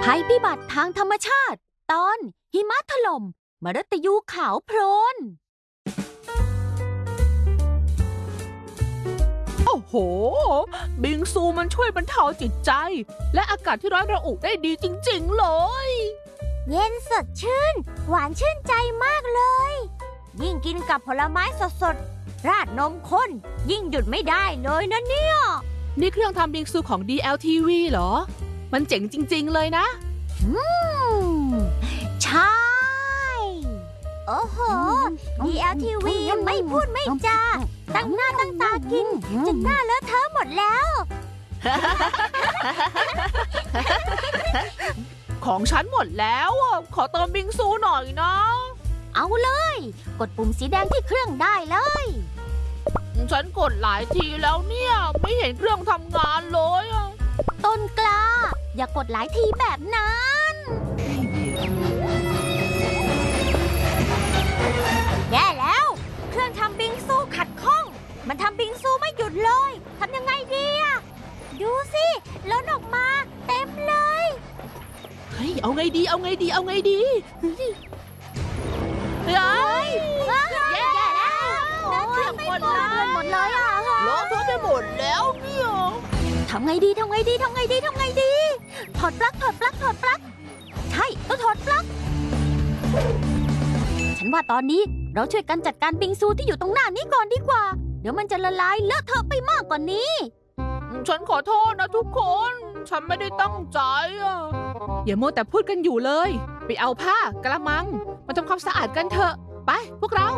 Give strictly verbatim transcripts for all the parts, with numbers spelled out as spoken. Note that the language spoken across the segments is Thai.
ภัยพิบัติทางธรรมชาติตอนหิมะถล่มมฤตยูขาวโพลนโอ้โหบิงซูมันช่วยบรรเทาจิตใจและอากาศที่ร้อนระอุได้ดีจริงๆเลยเย็นสดชื่นหวานชื่นใจมากเลยยิ่งกินกับผลไม้สดๆราดนมข้นยิ่งหยุดไม่ได้เลยนะเนี่ยนี่เครื่องทำบิงซูของ ดี แอล ที วี เหรอมันเจ๋งจริงๆเลยนะอืมใช่โอ้โห ดี แอล ที วี ไม่พูดไม่จาตั้งหน้าตั้งตากินจนหน้าเลอะเทอะหมดแล้วของฉันหมดแล้วขอเติมบิงซูหน่อยนะเอาเลยกดปุ่มสีแดงที่เครื่องได้เลยฉันกดหลายทีแล้วเนี่ยไม่เห็นเครื่องทำงานเลยต้นกล้าอย่ากดหลายทีแบบนั้นแย่แล้วเครื่องทำบิงซูขัดข้องมันทำบิงซูไม่หยุดเลยทำยังไงดีอะดูสิล้นออกมาเต็มเลยเฮ้ยเอาไงดีเอาไงดีเอาไงดีเฮ้ยแย่แล้วเครื่องหมดเลยหมดเลยอ่ะล้อเพื่อไปหมดแล้วเนี่ยทำไงดีทำไงดีทำไงดีทำไงดีถอดปลั๊กถอดปลั๊กถอดปลั๊กใช่ต้องถอดปลั๊กฉันว่าตอนนี้เราช่วยกันจัดการบิงซูที่อยู่ตรงหน้านี้ก่อนดีกว่าเดี๋ยวมันจะละลายเลอะเทอะไปมากกว่านี้ฉันขอโทษนะทุกคนฉันไม่ได้ตั้งใจอ่ะอย่ามัวแต่พูดกันอยู่เลยไปเอาผ้ากระมังมาทำความสะอาดกันเถอะไปพวกเรา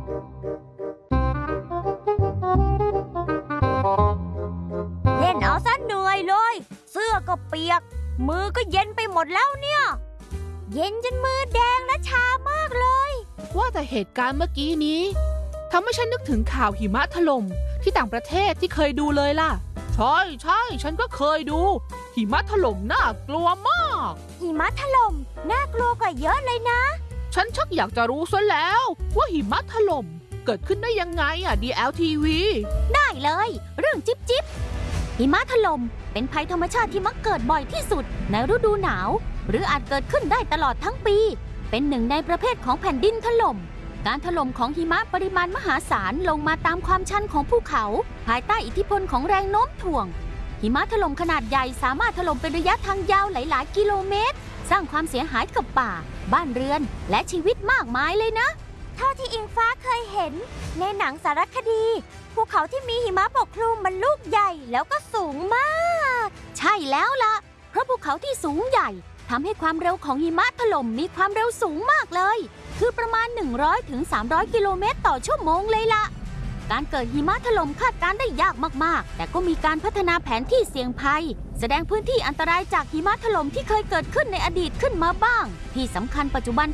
เล่นเอาซะเหนื่อยเลยเสื้อก็เปียกมือก็เย็นไปหมดแล้วเนี่ยเย็นจนมือแดงและชามากเลยว่าแต่เหตุการณ์เมื่อกี้นี้ทำให้ฉันนึกถึงข่าวหิมะถล่มที่ต่างประเทศที่เคยดูเลยล่ะใช่ใช่ฉันก็เคยดูหิมะถล่มน่ากลัวมากหิมะถล่มน่ากลัวกว่าเยอะเลยนะฉันชักอยากจะรู้ซะแล้วว่าหิมะถล่มเกิดขึ้นได้ยังไงอ่ะ ดี แอล ที วีได้เลยเรื่องจิ๊บจิ๊บหิมะถล่มเป็นภัยธรรมชาติที่มักเกิดบ่อยที่สุดในฤดูหนาวหรืออาจเกิดขึ้นได้ตลอดทั้งปีเป็นหนึ่งในประเภทของแผ่นดินถล่มการถล่มของหิมะปริมาณมหาศาลลงมาตามความชันของภูเขาภายใต้อิทธิพลของแรงโน้มถ่วงหิมะถล่มขนาดใหญ่สามารถถล่มเป็นระยะทางยาวหลายๆกิโลเมตรสร้างความเสียหายกับป่าบ้านเรือนและชีวิตมากมายเลยนะเท่าที่อิงฟ้าเคยเห็นในหนังสารคดีภูเขาที่มีหิมะปกคลุมมันลูกใหญ่แล้วก็สูงมากใช่แล้วล่ะเพราะภูเขาที่สูงใหญ่ทำให้ความเร็วของหิมะถล่มมีความเร็วสูงมากเลยคือประมาณ หนึ่งร้อยถึงสามร้อย กิโลเมตรต่อชั่วโมงเลยล่ะการเกิดหิมะถล่มคาดการได้ยากมากๆแต่ก็มีการพัฒนาแผนที่เสี่ยงภัยแสดงพื้นที่อันตรายจากหิมะถล่มที่เคยเกิดขึ้นในอดีตขึ้นมาบ้างที่สำคัญปัจจุบัน